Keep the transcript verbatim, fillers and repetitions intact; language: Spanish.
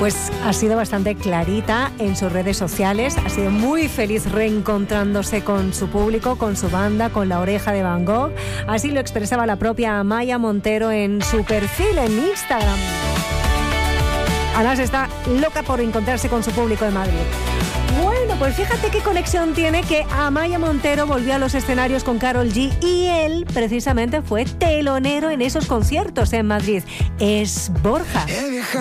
Pues ha sido bastante clarita en sus redes sociales, ha sido muy feliz reencontrándose con su público, con su banda, con La Oreja de Van Gogh. Así lo expresaba la propia Amaia Montero en su perfil en Instagram. Además está loca por encontrarse con su público de Madrid. Bueno, pues fíjate qué conexión tiene que Amaia Montero volvió a los escenarios con Karol G y él precisamente fue telonero en esos conciertos en Madrid. Es Borja.